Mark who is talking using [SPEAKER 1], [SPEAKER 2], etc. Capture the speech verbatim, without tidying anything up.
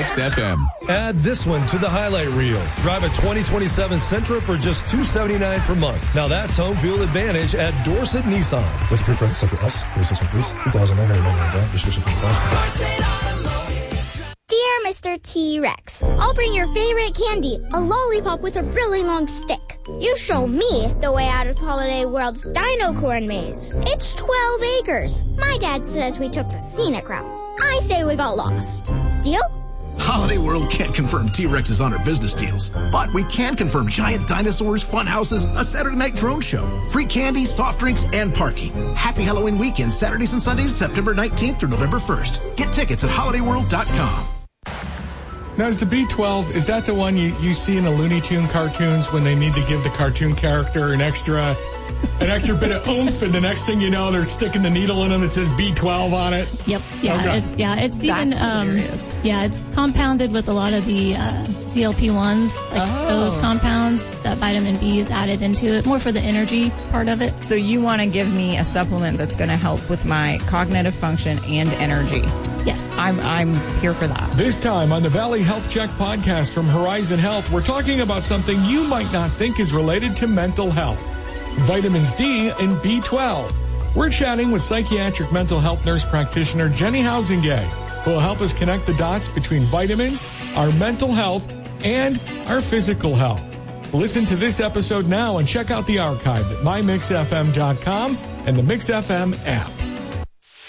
[SPEAKER 1] Mix F M.
[SPEAKER 2] Add this one to the highlight reel. Drive a twenty twenty-seven Sentra for just two hundred seventy-nine dollars per month. Now that's home field advantage at Dorset Nissan.
[SPEAKER 3] With the pre-price Sentra S, thirty-six month lease, two thousand nine hundred ninety-nine dollars. Restriction applies.
[SPEAKER 4] Dear Mister T-Rex, I'll bring your favorite candy, a lollipop with a really long stick. You show me the way out of Holiday World's Dino Corn Maze. It's twelve acres. My dad says we took the scenic route. I say we got lost. Deal?
[SPEAKER 5] Holiday World can't confirm T-Rex's on our business deals, but we can confirm giant dinosaurs, fun houses, a Saturday night drone show, free candy, soft drinks, and parking. Happy Halloween weekend, Saturdays and Sundays, September nineteenth through November first. Get tickets at holiday world dot com.
[SPEAKER 6] Now, is the B twelve, is that the one you, you see in the Looney Tune cartoons when they need to give the cartoon character an extra an extra bit of oomph, and the next thing you know, they're sticking the needle in them that says B twelve on it?
[SPEAKER 7] Yep. Yeah,
[SPEAKER 6] okay.
[SPEAKER 7] it's yeah, it's
[SPEAKER 8] That's
[SPEAKER 7] even um, yeah, it's compounded with a lot of the uh, G L P ones, like
[SPEAKER 8] oh.
[SPEAKER 7] those compounds that vitamin B is added into it, more for the energy part of it.
[SPEAKER 8] So you want to give me a supplement that's going to help with my cognitive function and energy?
[SPEAKER 7] Yes.
[SPEAKER 8] I'm I'm here for that.
[SPEAKER 6] This time on the Valley Health Check podcast from Horizon Health, we're talking about something you might not think is related to mental health. Vitamins D and B twelve. We're chatting with psychiatric mental health nurse practitioner Jenny Housingay, who will help us connect the dots between vitamins, our mental health, and our physical health. Listen to this episode now and check out the archive at my mix f m dot com and the Mix F M app.